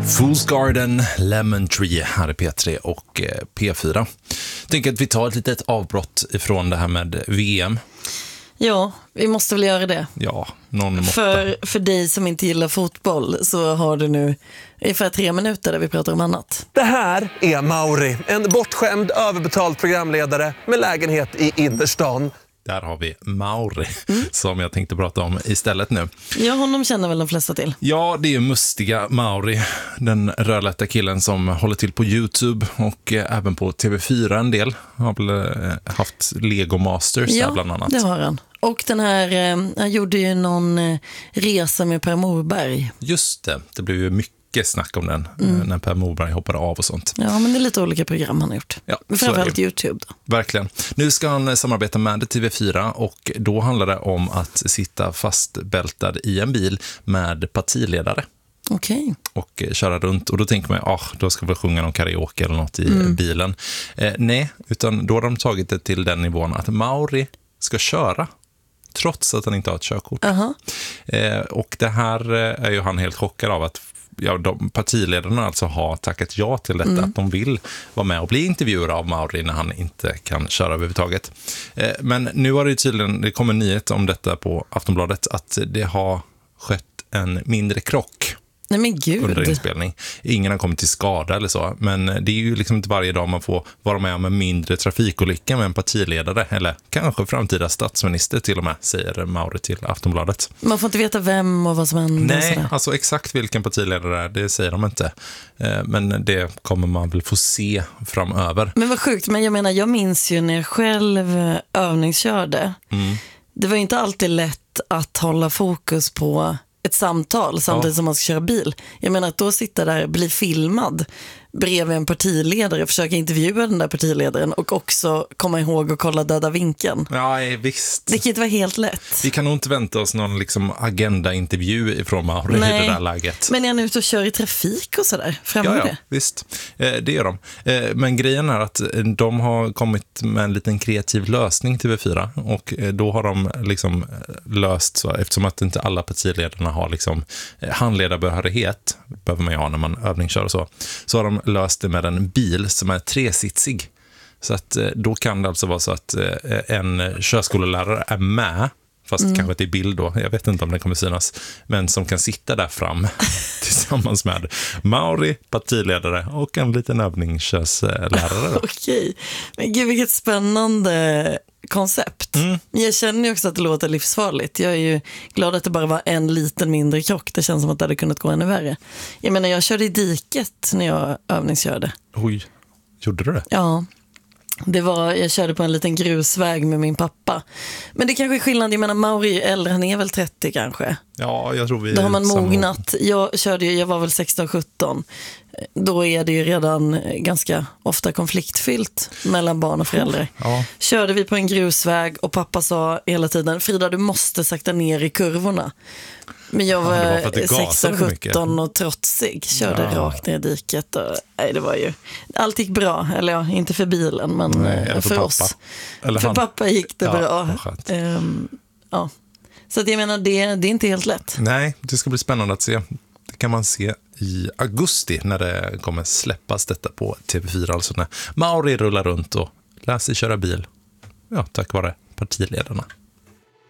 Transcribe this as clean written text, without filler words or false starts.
Fool's Garden, Lemon Tree här i P3 och P4. Jag tänker att vi tar ett litet avbrott ifrån det här med VM. Ja, vi måste väl göra det. Ja, någon måtta. För dig som inte gillar fotboll så har du nu ungefär 3 minuter där vi pratar om annat. Det här är Mauri, en bortskämd, överbetald programledare med lägenhet i innerstan. Där har vi Mauri som jag tänkte prata om istället nu. Ja, honom känner väl de flesta till. Ja, det är mustiga Mauri, den rödlätta killen som håller till på YouTube och även på TV4 en del. Har väl haft Lego Masters där bland annat. Ja, det har han. Och den här, han gjorde ju någon resa med Per Morberg. Just det, det blev ju mycket snack om den när Per Morberg hoppade av och sånt. Ja, men det är lite olika program han har gjort. Ja, framförallt YouTube då. Verkligen. Nu ska han samarbeta med TV4 och då handlar det om att sitta fastbältad i en bil med partiledare. Okej. Och köra runt. Och då tänker man, då ska vi sjunga någon karaoke eller något i bilen. Nej, utan då har de tagit det till den nivån att Mauri ska köra trots att han inte har ett körkort. Och det här är ju han helt chockad av att partiledarna alltså har tackat ja till detta, att de vill vara med och bli intervjuade av Mauri när han inte kan köra överhuvudtaget. Men nu har det kommer en nyhet om detta på Aftonbladet att det har skett en mindre krock. Nej, men gud. Under inspelning. Ingen har kommit till skada eller så. Men det är ju liksom inte varje dag man får vara med om en mindre trafikolycka med en partiledare. Eller kanske framtida statsminister till och med, säger Mauri till Aftonbladet. Man får inte veta vem och vad som händer. Nej, alltså exakt vilken partiledare det är, det säger de inte. Men det kommer man väl få se framöver. Men vad sjukt, men jag menar, jag minns ju när jag själv övningskörde. Det var inte alltid lätt att hålla fokus på ett samtal samtidigt som man ska köra bil. Jag menar att då sitta där, bli filmad bredvid en partiledare, försöka intervjua den där partiledaren och också komma ihåg och kolla döda vinkeln. Ja, visst. Det kan inte vara helt lätt. Vi kan nog inte vänta oss någon liksom agenda-intervju ifrån Mauri i det där läget. Men är han ute och kör i trafik och sådär? Ja, visst. Det gör de. Men grejen är att de har kommit med en liten kreativ lösning till TV4 och då har de liksom löst så, eftersom att inte alla partiledarna har liksom handledarbehörighet, behöver man ju ha när man övningskör och så har de löst det med en bil som är 3-sitsig. Så att då kan det alltså vara så att en körskolelärare är med, fast kanske inte i bild då, jag vet inte om det kommer synas, men som kan sitta där fram tillsammans med Mauri, partiledare och en liten övningskörslärare. Okej, men gud vilket spännande koncept. Jag känner ju också att det låter livsfarligt. Jag är ju glad att det bara var en liten mindre krock. Det känns som att det hade kunnat gå ännu värre. Jag menar, jag körde i diket när jag övningskörde. Oj, gjorde du det? Ja. Jag körde på en liten grusväg med min pappa. Men det kanske är skillnad, jag menar Mauri är äldre, han är väl 30 kanske. Ja, jag tror vi då har man mognat. Jag var väl 16-17. Då är det ju redan ganska ofta konfliktfyllt mellan barn och föräldrar. Ja. Körde vi på en grusväg och pappa sa hela tiden, Frida, du måste sakta ner i kurvorna. Men jag var 16-17 och trotsig. körde rakt ner i diket. Och, nej, det var ju, allt gick bra. Eller ja, inte för bilen, men för oss. Eller för han. Pappa gick det bra. Ja. Så att jag menar, det är inte helt lätt. Nej, det ska bli spännande att se. Det kan man se i augusti när det kommer släppas detta på TV4. Alltså när Mauri rullar runt och lär sig köra bil. Ja, tack vare partiledarna.